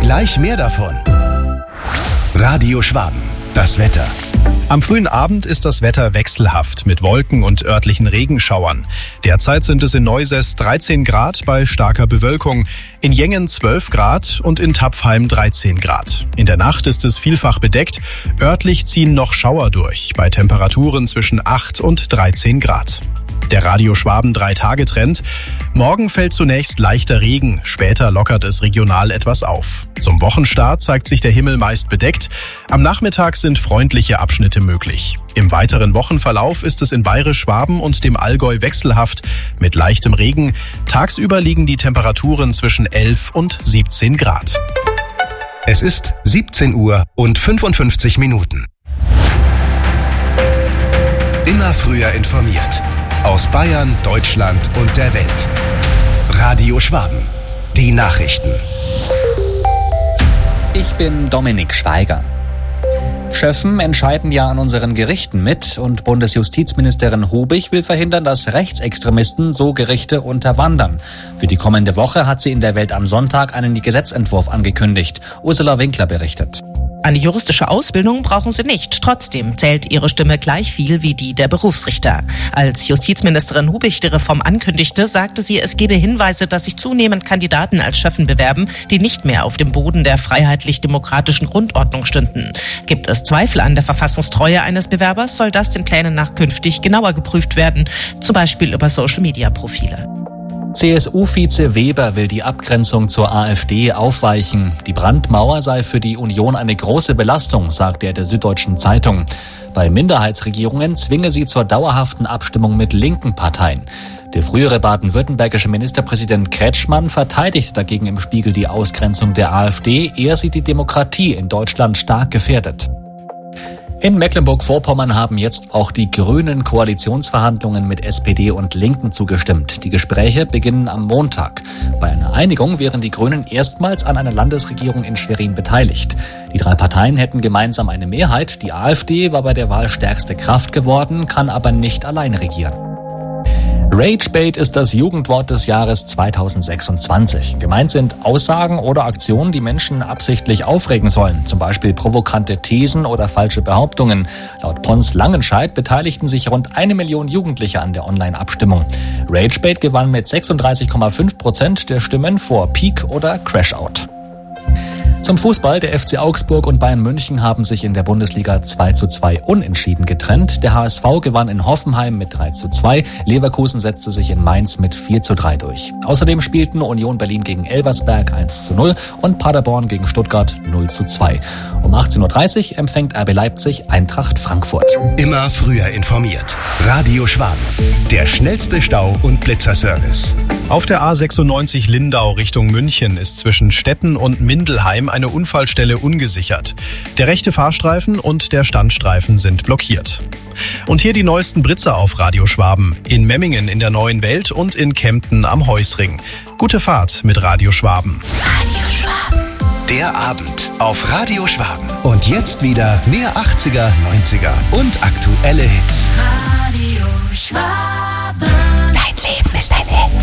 Gleich mehr davon. Radio Schwaben, das Wetter. Am frühen Abend ist das Wetter wechselhaft mit Wolken und örtlichen Regenschauern. Derzeit sind es in Neusäß 13 Grad bei starker Bewölkung, in Jengen 12 Grad und in Tapfheim 13 Grad. In der Nacht ist es vielfach bedeckt, örtlich ziehen noch Schauer durch, bei Temperaturen zwischen 8 und 13 Grad. Der Radio Schwaben 3-Tage-Trend. Morgen fällt zunächst leichter Regen, später lockert es regional etwas auf. Zum Wochenstart zeigt sich der Himmel meist bedeckt. Am Nachmittag sind freundliche Abschnitte möglich. Im weiteren Wochenverlauf ist es in Bayerisch-Schwaben und dem Allgäu wechselhaft mit leichtem Regen. Tagsüber liegen die Temperaturen zwischen 11 und 17 Grad. Es ist 17 Uhr und 55 Minuten. Immer früher informiert. Aus Bayern, Deutschland und der Welt. Radio Schwaben. Die Nachrichten. Ich bin Dominik Schweiger. Schöffen entscheiden ja an unseren Gerichten mit und Bundesjustizministerin Hubich will verhindern, dass Rechtsextremisten so Gerichte unterwandern. Für die kommende Woche hat sie in der Welt am Sonntag einen Gesetzentwurf angekündigt. Ursula Winkler berichtet. Eine juristische Ausbildung brauchen sie nicht. Trotzdem zählt ihre Stimme gleich viel wie die der Berufsrichter. Als Justizministerin Hubich die Reform ankündigte, sagte sie, es gebe Hinweise, dass sich zunehmend Kandidaten als Schöffen bewerben, die nicht mehr auf dem Boden der freiheitlich-demokratischen Grundordnung stünden. Gibt es Zweifel an der Verfassungstreue eines Bewerbers, soll das den Plänen nach künftig genauer geprüft werden, zum Beispiel über Social-Media-Profile. CSU-Vize Weber will die Abgrenzung zur AfD aufweichen. Die Brandmauer sei für die Union eine große Belastung, sagte er der Süddeutschen Zeitung. Bei Minderheitsregierungen zwinge sie zur dauerhaften Abstimmung mit linken Parteien. Der frühere baden-württembergische Ministerpräsident Kretschmann verteidigte dagegen im Spiegel die Ausgrenzung der AfD. Er sieht die Demokratie in Deutschland stark gefährdet. In Mecklenburg-Vorpommern haben jetzt auch die Grünen Koalitionsverhandlungen mit SPD und Linken zugestimmt. Die Gespräche beginnen am Montag. Bei einer Einigung wären die Grünen erstmals an einer Landesregierung in Schwerin beteiligt. Die drei Parteien hätten gemeinsam eine Mehrheit. Die AfD war bei der Wahl stärkste Kraft geworden, kann aber nicht allein regieren. Ragebait ist das Jugendwort des Jahres 2026. Gemeint sind Aussagen oder Aktionen, die Menschen absichtlich aufregen sollen. Zum Beispiel provokante Thesen oder falsche Behauptungen. Laut Pons Langenscheidt beteiligten sich rund 1 Million Jugendliche an der Online-Abstimmung. Ragebait gewann mit 36,5% der Stimmen vor Peak oder Crashout. Zum Fußball. Der FC Augsburg und Bayern München haben sich in der Bundesliga 2:2 unentschieden getrennt. Der HSV gewann in Hoffenheim mit 3:2. Leverkusen setzte sich in Mainz mit 4:3 durch. Außerdem spielten Union Berlin gegen Elversberg 1:0 und Paderborn gegen Stuttgart 0:2. Um 18:30 Uhr empfängt RB Leipzig Eintracht Frankfurt. Immer früher informiert. Radio Schwaben. Der schnellste Stau- und Blitzerservice. Auf der A96 Lindau Richtung München ist zwischen Stetten und Mindelheim eine Unfallstelle ungesichert. Der rechte Fahrstreifen und der Standstreifen sind blockiert. Und hier die neuesten Blitzer auf Radio Schwaben. In Memmingen in der Neuen Welt und in Kempten am Heusring. Gute Fahrt mit Radio Schwaben. Radio Schwaben. Der Abend auf Radio Schwaben. Und jetzt wieder mehr 80er, 90er und aktuelle Hits. Radio Schwaben. Dein Leben ist ein Hit.